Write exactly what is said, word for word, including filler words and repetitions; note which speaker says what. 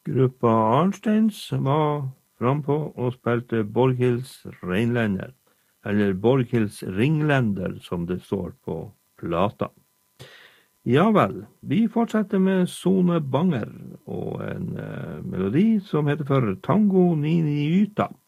Speaker 1: Gruppa Arnsteins var frampå og spilte Borghilds Reinlender, eller Borghilds Ringlender, som det står på plata. Ja vel, vi fortsetter med Sone Banger og en uh, melodi som heter for Tango Nini Yta.